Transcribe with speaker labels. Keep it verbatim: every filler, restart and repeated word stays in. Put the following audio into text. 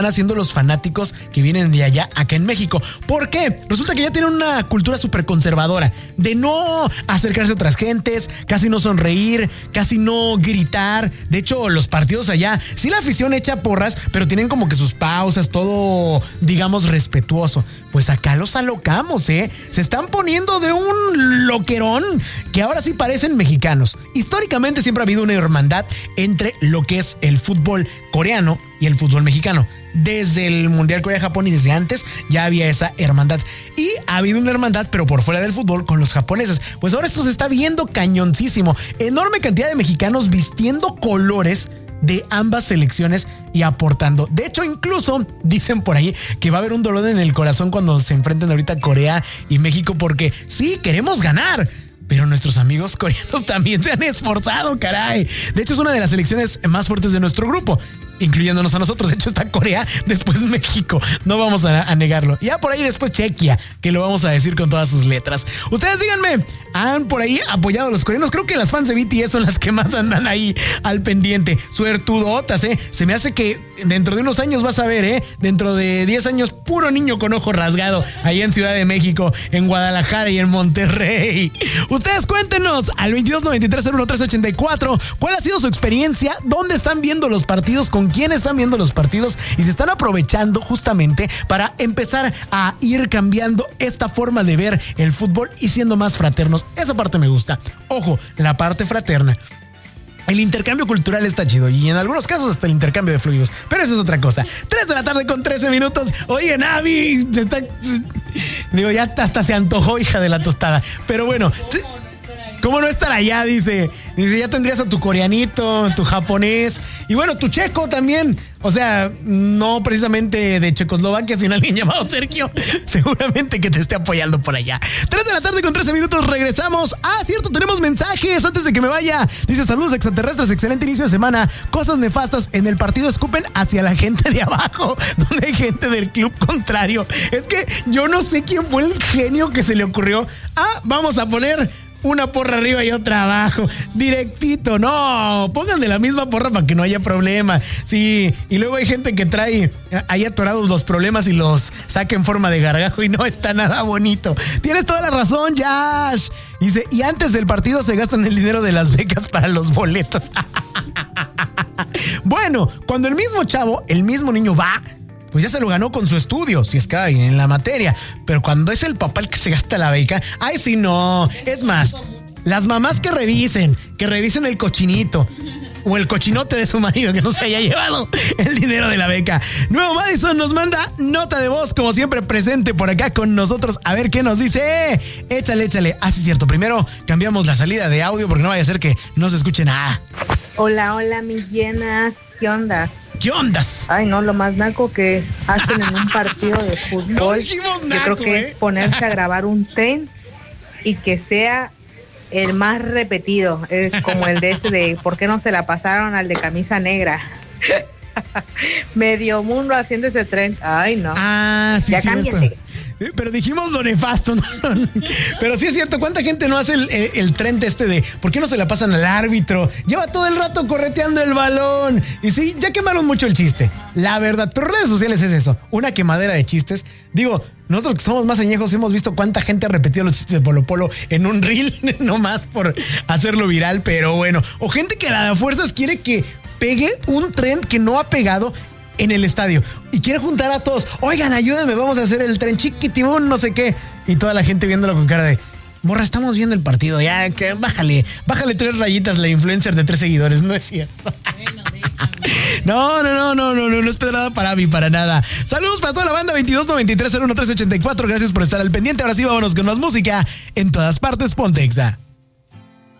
Speaker 1: haciendo los fanáticos que vienen de allá acá en México. ¿Por qué? Resulta que ya tienen una cultura súper conservadora de no acercarse a otras gentes, casi no sonreír, casi no gritar. De hecho, los partidos allá, sí la afición echa porras, pero tienen como que sus pausas, todo, digamos, respetuoso. Pues acá los alocamos, ¿eh? Se están poniendo de un loquerón que ahora sí parecen mexicanos. Históricamente siempre ha habido una hermandad entre lo que es el fútbol coreano y el fútbol mexicano. Desde el Mundial Corea-Japón y desde antes ya había esa hermandad. Y ha habido una hermandad, pero por fuera del fútbol, con los japoneses. Pues ahora esto se está viendo cañoncísimo. Enorme cantidad de mexicanos vistiendo colores de ambas selecciones y aportando. De hecho, incluso dicen por ahí que va a haber un dolor en el corazón cuando se enfrenten ahorita Corea y México, porque sí, queremos ganar, pero nuestros amigos coreanos también se han esforzado, caray. De hecho, es una de las selecciones más fuertes de nuestro grupo, incluyéndonos a nosotros. De hecho, está Corea, después México. No vamos a, a negarlo. Ya por ahí después Chequia, que lo vamos a decir con todas sus letras. Ustedes díganme, ¿han por ahí apoyado a los coreanos? Creo que las fans de B T S son las que más andan ahí al pendiente. Suertudotas, ¿eh? Se me hace que dentro de unos años vas a ver, ¿eh? Dentro de diez años, puro niño con ojo rasgado ahí en Ciudad de México, en Guadalajara y en Monterrey. Ustedes cuéntenos al veintidós noventa y tres cero uno tres ochenta y cuatro cuál ha sido su experiencia, dónde están viendo los partidos, con quién están viendo los partidos y se están aprovechando justamente para empezar a ir cambiando esta forma de ver el fútbol y siendo más fraternos. Esa parte me gusta. Ojo, la parte fraterna. El intercambio cultural está chido y en algunos casos hasta el intercambio de fluidos, pero eso es otra cosa. tres de la tarde con trece minutos. Oye, Navi, se está, digo, ya hasta se antojó, hija de la tostada. Pero bueno, ¿cómo no estar allá? Dice, dice, ya tendrías a tu coreanito, tu japonés y bueno, tu checo también. O sea, no precisamente de Checoslovaquia, sino alguien llamado Sergio. Seguramente que te esté apoyando por allá. tres de la tarde con trece minutos, regresamos. Ah, cierto, tenemos mensajes antes de que me vaya. Dice, saludos extraterrestres, excelente inicio de semana. Cosas nefastas en el partido escupen hacia la gente de abajo, donde hay gente del club contrario. Es que yo no sé quién fue el genio que se le ocurrió. Ah, vamos a poner una porra arriba y otra abajo, directito. No, pongan de la misma porra para que no haya problema. Sí, y luego hay gente que trae ahí atorados los problemas y los saca en forma de gargajo y no está nada bonito. Tienes toda la razón, Yash. Dice, y antes del partido se gastan el dinero de las becas para los boletos. Bueno, cuando el mismo chavo, el mismo niño va, pues ya se lo ganó con su estudio, si es que hay en la materia. Pero cuando es el papá el que se gasta la beca, ay, sí, no. Es más, las mamás que revisen, que revisen el cochinito o el cochinote de su marido que no se haya llevado el dinero de la beca. Nuevo Madison nos manda nota de voz, como siempre presente por acá con nosotros. A ver qué nos dice. Échale, échale. Ah, sí, cierto. Primero cambiamos la salida de audio porque no vaya a ser que no se escuche nada.
Speaker 2: Hola, hola, mis llenas. ¿Qué ondas?
Speaker 1: ¿Qué ondas?
Speaker 2: Ay, no, lo más naco que hacen en un partido de fútbol.
Speaker 1: No dijimos naco,
Speaker 2: yo creo que
Speaker 1: ¿eh?
Speaker 2: es ponerse a grabar un tren y que sea el más repetido, eh, como el de ese de ¿por qué no se la pasaron al de camisa negra? Medio mundo haciendo ese tren. Ay, no.
Speaker 1: Ah, sí,
Speaker 2: ya
Speaker 1: sí.
Speaker 2: cámbiate.
Speaker 1: Pero dijimos lo nefasto, ¿no? Pero sí es cierto, ¿cuánta gente no hace el, el, el trend este de ¿por qué no se la pasan al árbitro? Lleva todo el rato correteando el balón. Y sí, ya quemaron mucho el chiste. La verdad, pero redes sociales es eso, una quemadera de chistes. Digo, nosotros que somos más añejos hemos visto cuánta gente ha repetido los chistes de Polo Polo en un reel, nomás por hacerlo viral, pero bueno. O gente que a las fuerzas quiere que pegue un trend que no ha pegado en el estadio y quiere juntar a todos. Oigan, ayúdenme, vamos a hacer el tren chiquitibún, no sé qué. Y toda la gente viéndolo con cara de morra, estamos viendo el partido, ya, que bájale, bájale tres rayitas la influencer de tres seguidores, no es cierto. Bueno, no, no, no, no, no, no, no es pedrada para mí, para nada. Saludos para toda la banda, veintidós noventa y tres cero uno tres ochenta y cuatro, gracias por estar al pendiente. Ahora sí, vámonos con más música. En todas partes, ponte Exa.